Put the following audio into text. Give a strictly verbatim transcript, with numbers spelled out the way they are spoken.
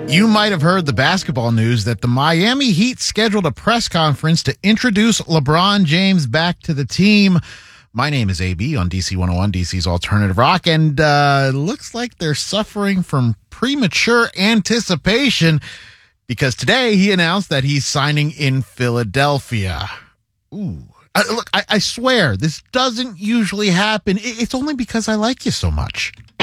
You might have heard the basketball news that the Miami Heat scheduled a press conference to introduce LeBron James back to the team. My name is A B on D C one oh one, D C's Alternative Rock, and uh, looks like they're suffering from premature anticipation because today he announced that he's signing in Philadelphia. Ooh. Uh, look, I, I swear, this doesn't usually happen. It's only because I like you so much.